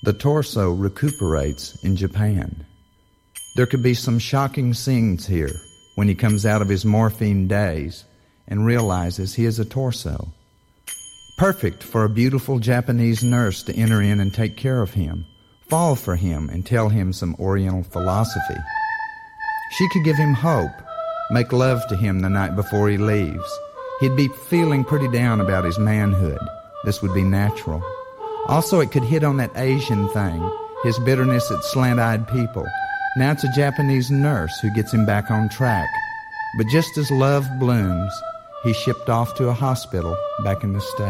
The torso recuperates in Japan. There could be some shocking scenes here when he comes out of his morphine daze and realizes he is a torso. Perfect for a beautiful Japanese nurse to enter in and take care of him, fall for him and tell him some Oriental philosophy. She could give him hope, make love to him the night before he leaves. He'd be feeling pretty down about his manhood. This would be natural. Also, it could hit on that Asian thing, his bitterness at slant-eyed people. Now it's a Japanese nurse who gets him back on track. But just as love blooms, he's shipped off to a hospital back in the States.